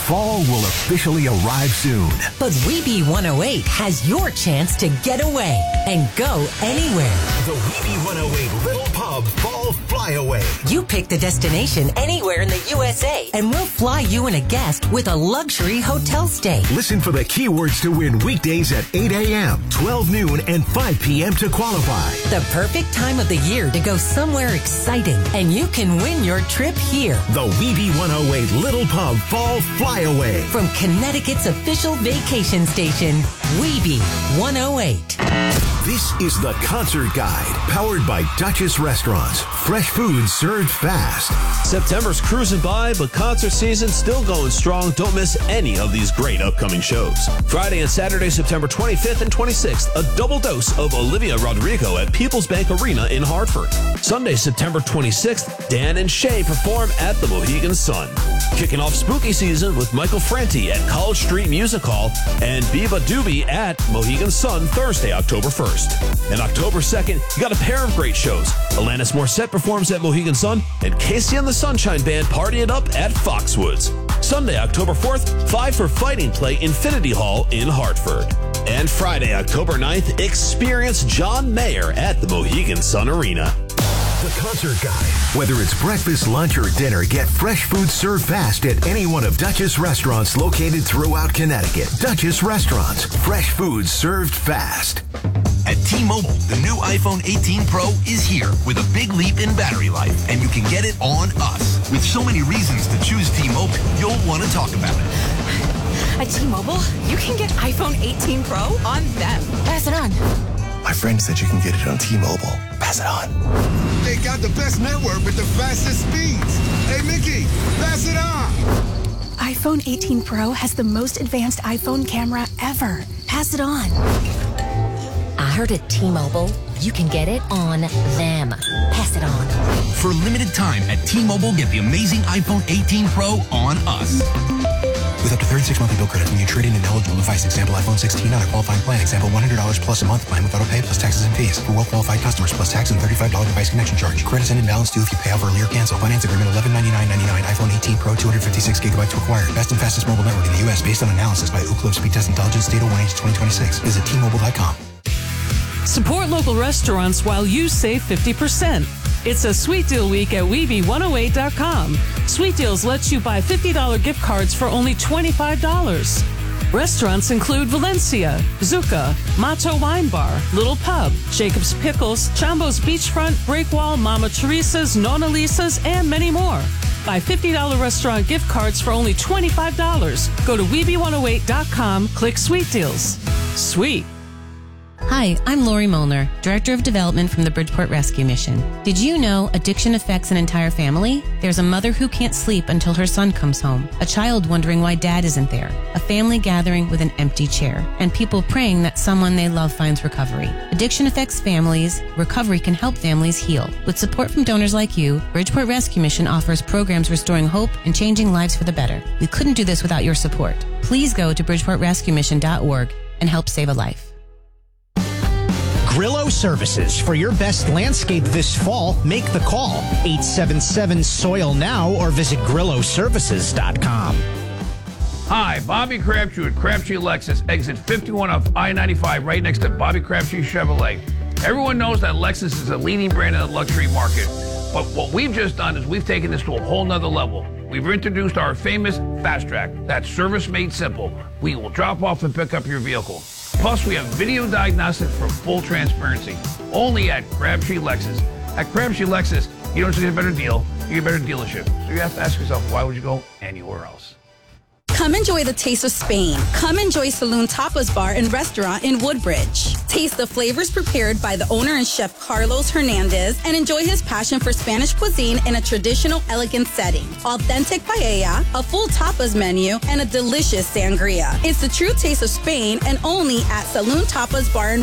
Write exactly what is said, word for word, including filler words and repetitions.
fall will officially arrive soon. But Weeby one oh eight has your chance to get away and go anywhere. The Weeby one oh eight Little Pub Fall Flyaway. You pick the destination anywhere in the U S A, and we'll fly you and a guest with a luxury hotel stay. Listen for the keywords to win weekdays at eight a.m., twelve noon, and five p.m. to qualify. The perfect time of the year to go somewhere exciting, and you can win your trip here. The Weeby one oh eight Little Pub Fall Flyaway. From Connecticut's official vacation station, Weeby one oh eight. This is the Concert Guide, powered by Duchess Restaurants. Fresh food served fast. September's cruising by, but concert season still going strong. Don't miss any of these great upcoming shows. Friday and Saturday, September twenty-fifth and twenty-sixth, a double dose of Olivia Rodrigo at People's Bank Arena in Hartford. Sunday, September twenty-sixth, Dan and Shay perform at the Mohegan Sun. Kicking off spooky season with Michael Franti at College Street Music Hall and Biba Doobie at Mohegan Sun Thursday, October first. And October second, you got a pair of great shows. Alanis Morissette performs at Mohegan Sun, and Casey and the Sunshine Band party it up at Foxwoods. Sunday, October fourth, Five for Fighting play Infinity Hall in Hartford. And Friday, October ninth, experience John Mayer at the Mohegan Sun Arena. The Concert Guide. Whether it's breakfast, lunch, or dinner, get fresh food served fast at any one of Duchess restaurants located throughout Connecticut. Duchess Restaurants. Fresh food served fast. At T-Mobile, the new iPhone eighteen Pro is here with a big leap in battery life, and you can get it on us. With so many reasons to choose T-Mobile, you'll want to talk about it. At T-Mobile, you can get iPhone eighteen Pro on them. Pass it on. My friend said you can get it on T-Mobile. Pass it on. They got the best network with the fastest speeds. Hey, Mickey, pass it on. iPhone eighteen Pro has the most advanced iPhone camera ever. Pass it on. I heard at T-Mobile, you can get it on them. Pass it on. For a limited time at T-Mobile, get the amazing iPhone eighteen Pro on us. With up to thirty-six monthly bill credits when you trade in an eligible device. Example, iPhone sixteen on a qualifying plan. Example, one hundred dollars plus a month plan with auto pay plus taxes and fees. For well-qualified customers, plus tax and thirty-five dollars device connection charge. Credits end in balance due if you pay off early or cancel. Finance agreement eleven ninety-nine ninety-nine. iPhone eighteen Pro, two hundred fifty-six gigabytes required. Best and fastest mobile network in the U S based on analysis by Ookla Speed Test Intelligence. Data one H twenty twenty-six. Visit T Mobile dot com. Support local restaurants while you save fifty percent. It's a Sweet Deal Week at Weeby one oh eight dot com. Sweet Deals lets you buy fifty dollars gift cards for only twenty-five dollars. Restaurants include Valencia, Zucca, Mato Wine Bar, Little Pub, Jacob's Pickles, Chambo's Beachfront, Breakwall, Mama Teresa's, Nona Lisa's, and many more. Buy fifty dollars restaurant gift cards for only twenty-five dollars. Go to Weeby one oh eight dot com, click Sweet Deals. Sweet. Hi, I'm Lori Molnar, Director of Development from the Bridgeport Rescue Mission. Did you know addiction affects an entire family? There's a mother who can't sleep until her son comes home, a child wondering why dad isn't there, a family gathering with an empty chair, and people praying that someone they love finds recovery. Addiction affects families. Recovery can help families heal. With support from donors like you, Bridgeport Rescue Mission offers programs restoring hope and changing lives for the better. We couldn't do this without your support. Please go to bridgeport rescue mission dot org and help save a life. Grillo Services. For your best landscape this fall, make the call. eight seven seven soil now or visit grillo services dot com. Hi, Bobby Crabtree at Crabtree Lexus, exit fifty-one off I ninety-five, right next to Bobby Crabtree Chevrolet. Everyone knows that Lexus is a leading brand in the luxury market. But what we've just done is we've taken this to a whole nother level. We've introduced our famous Fast Track. That's service made simple. We will drop off and pick up your vehicle. Plus, we have video diagnostics for full transparency. Only at Crabtree Lexus. At Crabtree Lexus, you don't just get a better deal, you get a better dealership. So you have to ask yourself, why would you go anywhere else? Come enjoy the taste of Spain. Come enjoy Saloon Tapas Bar and Restaurant in Woodbridge. Taste the flavors prepared by the owner and chef Carlos Hernandez and enjoy his passion for Spanish cuisine in a traditional, elegant setting. Authentic paella, a full tapas menu, and a delicious sangria. It's the true taste of Spain and only at Saloon Tapas Bar and